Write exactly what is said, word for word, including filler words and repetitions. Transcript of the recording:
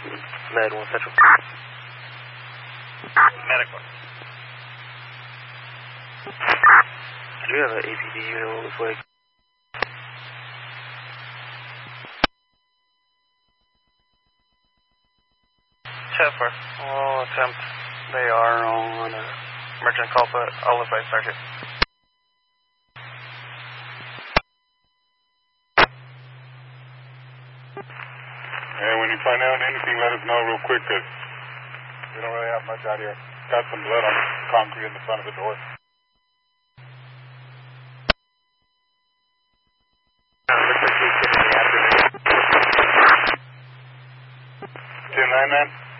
Med one Central. Medic one. Do you have an A P D unit on this way? Cheffer, we'll attempt. They are on a emergent call, but I'll advise Sergeant. And when you find out anything, let us know real quick, because we don't really have much out here. Got some blood on concrete in the front of the door. ten nine, man.